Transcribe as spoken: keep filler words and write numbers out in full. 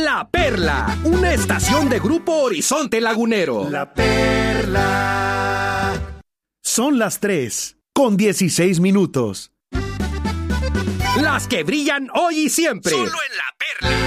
La Perla, una estación de Grupo Horizonte Lagunero. La Perla. Son las tres, con dieciséis minutos. Las que brillan hoy y siempre. Solo en La Perla.